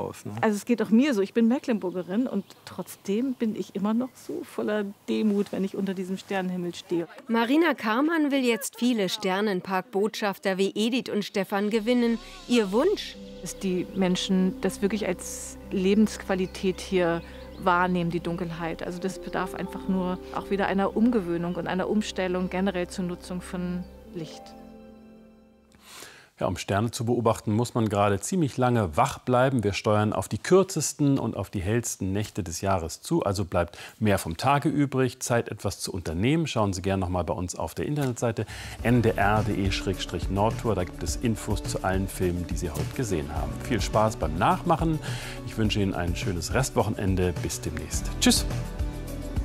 aus. Ne? Also es geht auch mir so, ich bin Mecklenburgerin und trotzdem bin ich immer noch so voller Demut, wenn ich unter diesem Sternenhimmel stehe. Marina Karmann will jetzt viele Sternenpark-Botschafter wie Edith und Stefan gewinnen. Ihr Wunsch? Dass die Menschen das wirklich als Lebensqualität hier wahrnehmen, die Dunkelheit. Also das bedarf einfach nur auch wieder einer Umgewöhnung und einer Umstellung generell zur Nutzung von Licht. Ja, um Sterne zu beobachten, muss man gerade ziemlich lange wach bleiben. Wir steuern auf die kürzesten und auf die hellsten Nächte des Jahres zu. Also bleibt mehr vom Tage übrig. Zeit, etwas zu unternehmen. Schauen Sie gerne noch mal bei uns auf der Internetseite ndr.de/Nordtour. Da gibt es Infos zu allen Filmen, die Sie heute gesehen haben. Viel Spaß beim Nachmachen. Ich wünsche Ihnen ein schönes Restwochenende. Bis demnächst. Tschüss.